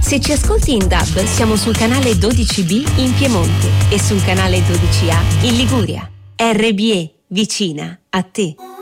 Se ci ascolti in DAB, siamo sul canale 12B in Piemonte e sul canale 12A in Liguria. RBE, vicina a te.